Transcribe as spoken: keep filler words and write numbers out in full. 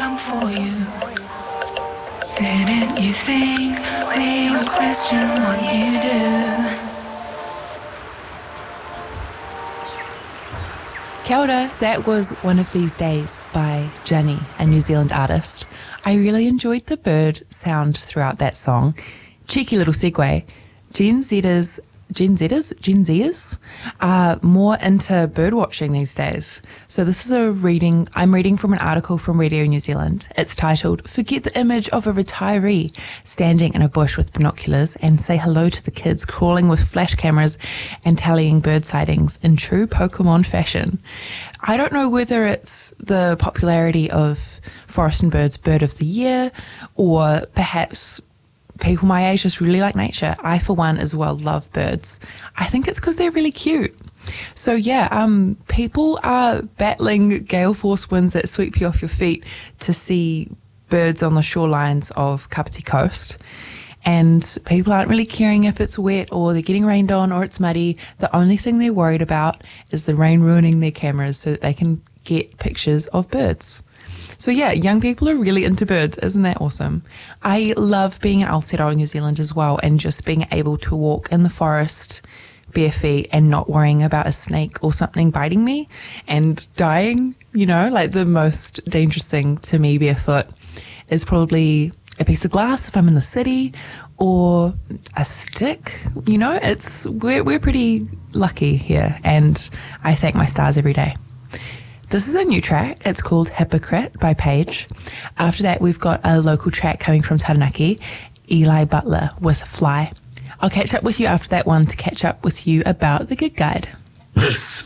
come for you. Didn't you think we would question what you do? Kia ora, that was One of These Days by Jenny, a New Zealand artist. I really enjoyed the bird sound throughout that song. Cheeky little segue. Gen Zers, Gen Zers, Gen Zers are more into bird watching these days. So this is a reading, I'm reading from an article from Radio New Zealand. It's titled, Forget the Image of a Retiree Standing in a Bush with Binoculars and Say Hello to the Kids Crawling with Flash Cameras and Tallying Bird Sightings in True Pokemon Fashion. I don't know whether it's the popularity of Forest and Birds Bird of the Year, or perhaps people my age just really like nature. I, for one, as well, love birds. I think it's because they're really cute. So yeah, um, people are battling gale force winds that sweep you off your feet to see birds on the shorelines of Kapiti Coast. And people aren't really caring if it's wet or they're getting rained on or it's muddy. The only thing they're worried about is the rain ruining their cameras so that they can get pictures of birds. So yeah, young people are really into birds. Isn't that awesome? I love being in Aotearoa, New Zealand as well, and just being able to walk in the forest bare feet and not worrying about a snake or something biting me and dying. You know, like the most dangerous thing to me barefoot is probably a piece of glass if I'm in the city, or a stick. You know, it's we're we're pretty lucky here, and I thank my stars every day. This is a new track. It's called Hypocrite by Paige. After that, we've got a local track coming from Taranaki, Eli Butler with Fly. I'll catch up with you after that one to catch up with you about the gig guide. This